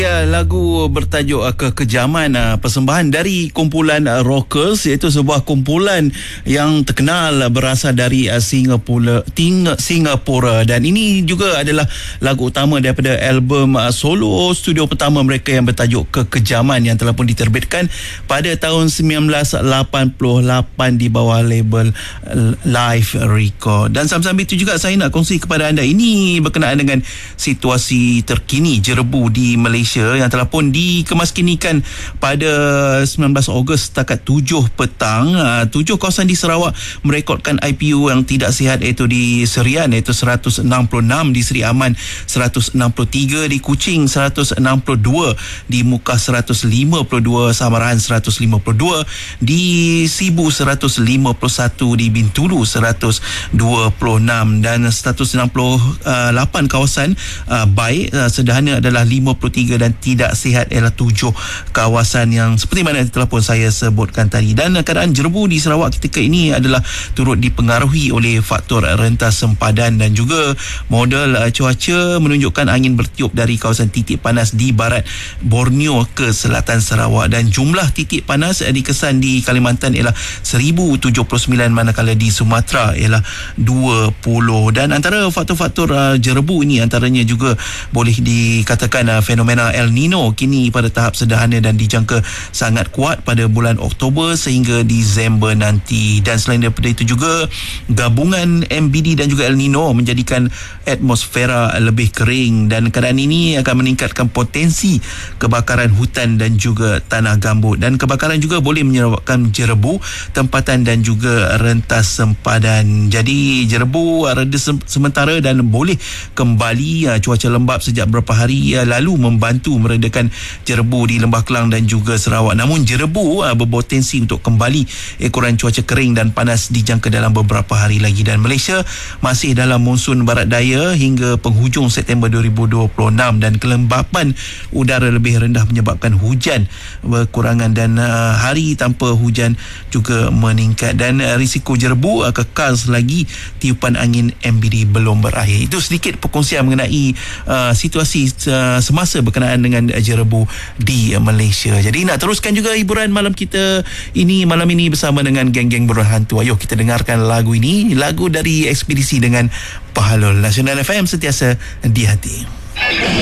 Ya, lagu bertajuk Kekejaman, persembahan dari kumpulan Rockers, iaitu sebuah kumpulan yang terkenal berasal dari Singapura, dan ini juga adalah lagu utama daripada album solo studio pertama mereka yang bertajuk Kekejaman yang telah pun diterbitkan pada tahun 1988 di bawah label Live Record. Dan sambil itu juga saya nak kongsi kepada anda, ini berkenaan dengan situasi terkini jerebu di Malaysia yang telah pun dikemaskinikan pada 19 Ogos setakat 7 petang. 7 kawasan di Sarawak merekodkan IPU yang tidak sihat, iaitu di Serian iaitu 166, di Seri Aman 163, di Kuching 162, di Mukah 152, Samaran 152, di Sibu 151, di Bintulu 126, dan 168 kawasan baik sederhana adalah 53 dan tidak sihat ialah 7 kawasan yang seperti mana telah pun saya sebutkan tadi. Dan keadaan jerebu di Sarawak ketika ini adalah turut dipengaruhi oleh faktor rentas sempadan dan juga model cuaca menunjukkan angin bertiup dari kawasan titik panas di barat Borneo ke selatan Sarawak, dan jumlah titik panas dikesan di Kalimantan ialah 1079, manakala di Sumatera ialah 20. Dan antara faktor-faktor jerebu ini antaranya juga boleh dikatakan fenomena El Nino kini pada tahap sederhana dan dijangka sangat kuat pada bulan Oktober sehingga Disember nanti. Dan selain daripada itu juga gabungan MBD dan juga El Nino menjadikan atmosfera lebih kering, dan keadaan ini akan meningkatkan potensi kebakaran hutan dan juga tanah gambut, dan kebakaran juga boleh menyebabkan jerebu tempatan dan juga rentas sempadan. Jadi jerebu reda sementara dan boleh kembali. Cuaca lembap sejak beberapa hari lalu membantu meredakan jerebu di Lembah Kelang dan juga Sarawak. Namun jerebu berpotensi untuk kembali ekoran cuaca kering dan panas dijangka dalam beberapa hari lagi. Dan Malaysia masih dalam monsun barat daya hingga penghujung September 2026, dan kelembapan udara lebih rendah menyebabkan hujan berkurangan dan hari tanpa hujan juga meningkat, dan risiko jerebu kekal selagi tiupan angin MBD belum berakhir. Itu sedikit perkongsian mengenai situasi semasa berkenaan dengan jerebu di Malaysia. Jadi nak teruskan juga hiburan malam kita ini malam ini bersama dengan geng-geng berhantu. Ayuh kita dengarkan lagu ini, lagu dari Ekspedisi dengan Pahalul. Nasional FM, sentiasa di hati.